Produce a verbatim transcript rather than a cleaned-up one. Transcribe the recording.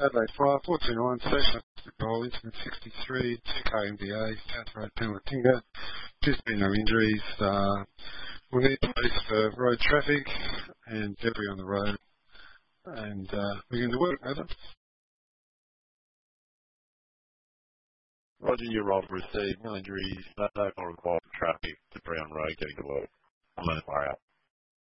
Saturday five, four two nine, station goal, incident sixty-three, two K M D A, South Road, Penwatinga. Just been no injuries. Uh, we need police for road traffic and debris on the road. And uh, we're going to work, over. Roger, your role received, no injuries, no, no call required for traffic, debris on road, getting to work. I'm going to fire out.